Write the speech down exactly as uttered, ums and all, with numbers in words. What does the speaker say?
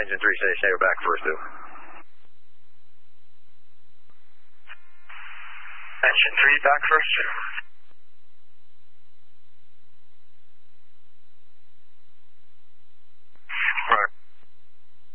engine three station, you're back first, two. Engine three, back first.